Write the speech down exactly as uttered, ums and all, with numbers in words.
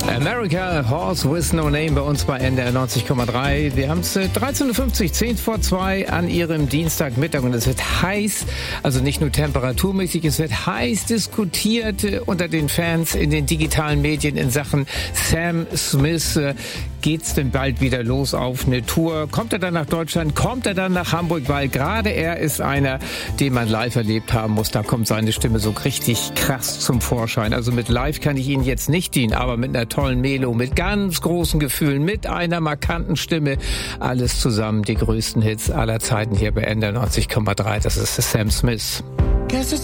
America, Horse with No Name bei uns bei N D R neunzig Komma drei. Wir haben es dreizehn Uhr fünfzig, zehn vor zwei an Ihrem Dienstagmittag und es wird heiß, also nicht nur temperaturmäßig, es wird heiß diskutiert unter den Fans in den digitalen Medien in Sachen Sam Smith. Geht's denn bald wieder los auf eine Tour? Kommt er dann nach Deutschland? Kommt er dann nach Hamburg? Weil gerade er ist einer, den man live erlebt haben muss. Da kommt seine Stimme so richtig krass zum Vorschein. Also mit live kann ich Ihnen jetzt nicht dienen, aber mit einer tollen Melo, mit ganz großen Gefühlen, mit einer markanten Stimme. Alles zusammen, die größten Hits aller Zeiten hier bei N D R neunzig Komma drei. Das ist Sam Smith. Guess it's